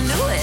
Fluid.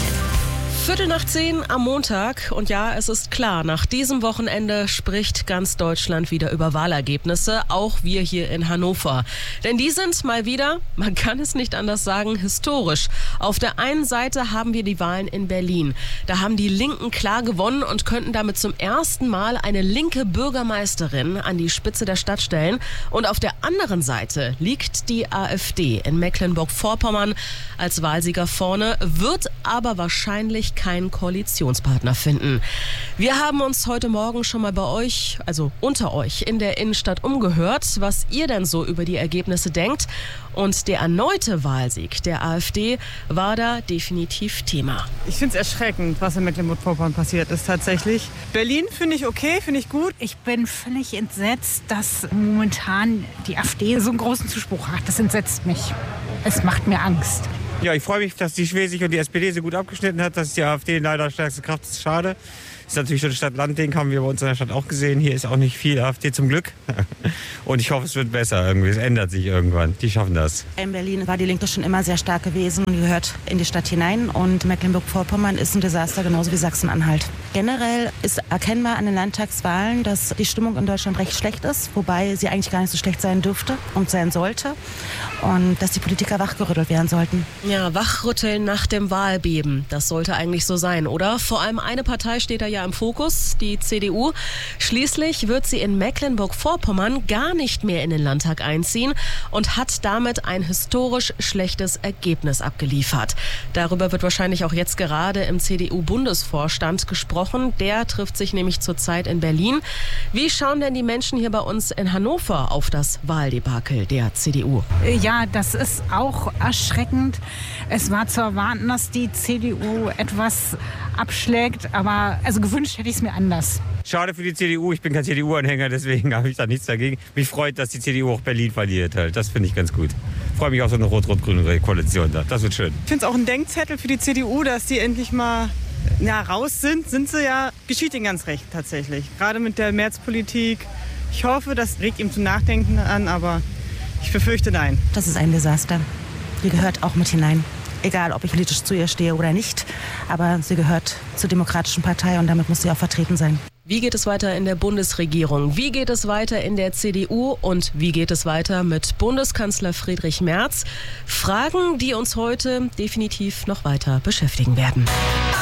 9:15 am Montag und ja, es ist klar, nach diesem Wochenende spricht ganz Deutschland wieder über Wahlergebnisse, auch wir hier in Hannover. Denn die sind mal wieder, man kann es nicht anders sagen, historisch. Auf der einen Seite haben wir die Wahlen in Berlin. Da haben die Linken klar gewonnen und könnten damit zum ersten Mal eine linke Bürgermeisterin an die Spitze der Stadt stellen. Und auf der anderen Seite liegt die AfD in Mecklenburg-Vorpommern als Wahlsieger vorne, wird aber wahrscheinlich keinen Koalitionspartner finden. Wir haben uns heute Morgen schon mal bei euch, also unter euch, in der Innenstadt umgehört, was ihr denn so über die Ergebnisse denkt. Und der erneute Wahlsieg der AfD war da definitiv Thema. Ich finde es erschreckend, was in Mecklenburg-Vorpommern passiert ist tatsächlich. Berlin finde ich okay, finde ich gut. Ich bin völlig entsetzt, dass momentan die AfD so einen großen Zuspruch hat. Das entsetzt mich. Es macht mir Angst. Ja, ich freue mich, dass die Schwesig und die SPD so gut abgeschnitten hat. Das ist die AfD leider stärkste Kraft. Das ist schade. Das ist natürlich so ein Stadt-Land-Ding, haben wir bei uns in der Stadt auch gesehen. Hier ist auch nicht viel AfD zum Glück. Und ich hoffe, es wird besser irgendwie. Es ändert sich irgendwann. Die schaffen das. In Berlin war die Linke schon immer sehr stark gewesen und gehört in die Stadt hinein. Und Mecklenburg-Vorpommern ist ein Desaster, genauso wie Sachsen-Anhalt. Generell ist erkennbar an den Landtagswahlen, dass die Stimmung in Deutschland recht schlecht ist, wobei sie eigentlich gar nicht so schlecht sein dürfte und sein sollte. Und dass die Politiker wachgerüttelt werden sollten. Ja, wachrütteln nach dem Wahlbeben. Das sollte eigentlich so sein, oder? Vor allem eine Partei steht da ja im Fokus, die CDU. Schließlich wird sie in Mecklenburg-Vorpommern gar nicht mehr in den Landtag einziehen und hat damit ein historisch schlechtes Ergebnis abgeliefert. Darüber wird wahrscheinlich auch jetzt gerade im CDU-Bundesvorstand gesprochen. Der trifft sich nämlich zurzeit in Berlin. Wie schauen denn die Menschen hier bei uns in Hannover auf das Wahldebakel der CDU? Ja, das ist auch erschreckend. Es war zu erwarten, dass die CDU etwas abschlägt, aber also gewünscht hätte ich es mir anders. Schade für die CDU. Ich bin kein CDU-Anhänger, deswegen habe ich da nichts dagegen. Mich freut, dass die CDU auch Berlin verliert. Halt. Das finde ich ganz gut. Ich freue mich auf so eine rot-rot-grüne Koalition da. Das wird schön. Ich finde es auch ein Denkzettel für die CDU, dass die endlich mal raus sind. Sind sie ja, geschieht ihnen ganz recht tatsächlich. Gerade mit der Märzpolitik. Ich hoffe, das regt ihm zum Nachdenken an, aber ich befürchte nein. Das ist ein Desaster. Die gehört auch mit hinein. Egal, ob ich politisch zu ihr stehe oder nicht. Aber sie gehört zur Demokratischen Partei und damit muss sie auch vertreten sein. Wie geht es weiter in der Bundesregierung? Wie geht es weiter in der CDU? Und wie geht es weiter mit Bundeskanzler Friedrich Merz? Fragen, die uns heute definitiv noch weiter beschäftigen werden.